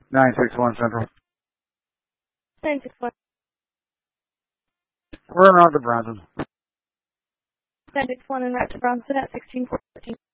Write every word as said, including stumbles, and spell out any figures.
nine six one Central. nine six one. We're around to Bronson. nine six one and route to Bronson at sixteen fourteen.